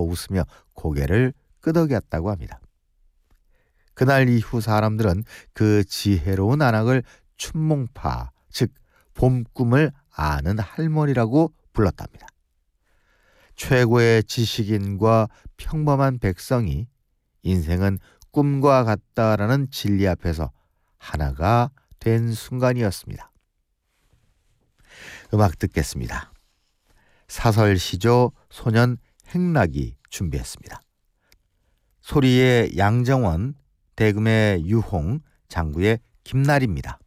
웃으며 고개를 끄덕였다고 합니다. 그날 이후 사람들은 그 지혜로운 안악을 춘몽파, 즉 봄 꿈을 아는 할머니라고 불렀답니다. 최고의 지식인과 평범한 백성이 인생은 꿈과 같다라는 진리 앞에서 하나가 된 순간이었습니다. 음악 듣겠습니다. 사설시조 소년 행락이 준비했습니다. 소리의 양정원, 대금의 유홍, 장구의 김날입니다.